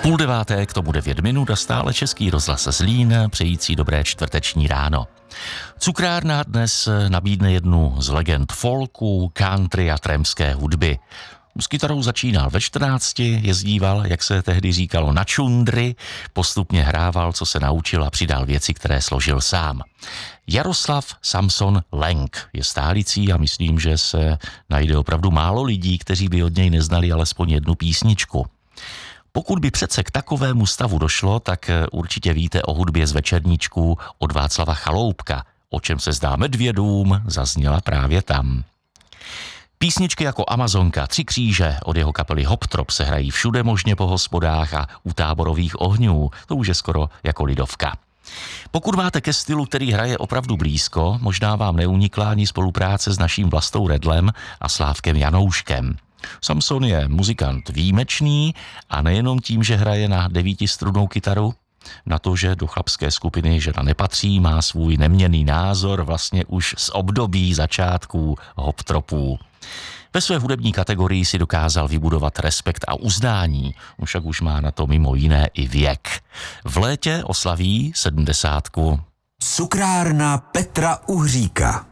8:30, k tomu 9 minut a stále Český rozhlas Zlín, přející dobré čtvrteční ráno. Cukrárna dnes nabídne jednu z legend folku, country a trampské hudby. S kytarou začínal ve 14, jezdíval, jak se tehdy říkalo, na čundry, postupně hrával, co se naučil a přidal věci, které složil sám. Jaroslav Samson Lenk je stálicí a myslím, že se najde opravdu málo lidí, kteří by od něj neznali alespoň jednu písničku. Pokud by přece k takovému stavu došlo, tak určitě víte o hudbě z večerníčků od Václava Chaloupka. O čem se zdá medvědům, zazněla právě tam. Písničky jako Amazonka, Tři kříže od jeho kapely Hoptrop se hrají všude možně po hospodách a u táborových ohňů, to už je skoro jako lidovka. Pokud máte ke stylu, který hraje opravdu blízko, možná vám neunikla ani spolupráce s naším Vlastou Redlem a Slávkem Janouškem. Samson je muzikant výjimečný a nejenom tím, že hraje na 9strunnou kytaru, na to, že do chlapské skupiny žena nepatří, má svůj neměnný názor vlastně už z období začátků Hoptropů. Ve své hudební kategorii si dokázal vybudovat respekt a uznání, však už má na to mimo jiné i věk. V létě oslaví 70. Cukrárna Petra Uhříka.